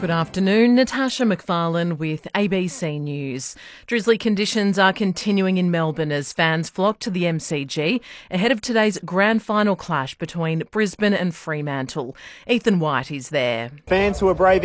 Good afternoon, Natasha McFarlane with ABC News. Drizzly conditions are continuing in Melbourne as fans flock to the MCG ahead of today's grand final clash between Brisbane and Fremantle. Ethan White is there. Fans who are braving